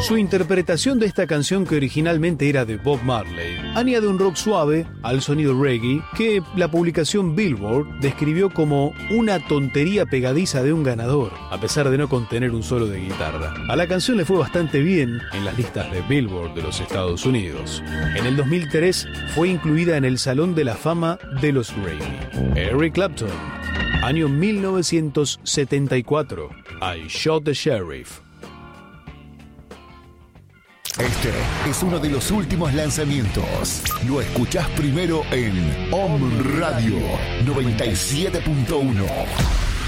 Su interpretación de esta canción, que originalmente era de Bob Marley, añade un rock suave al sonido reggae que la publicación Billboard describió como una tontería pegadiza de un ganador, a pesar de no contener un solo de guitarra. A la canción le fue bastante bien en las listas de Billboard de los Estados Unidos. En el 2003 fue incluida en el Salón de la Fama de los Grammy. Eric Clapton, año 1974, I Shot the Sheriff. Este es uno de los últimos lanzamientos. Lo escuchás primero en Om Radio 97.1.